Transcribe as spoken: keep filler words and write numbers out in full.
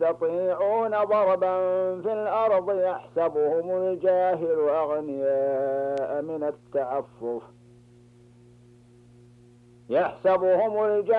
يستطيعون ضربا في الأرض يحسبهم الجاهل أغنياء من التعفف يحسبهم الجاهل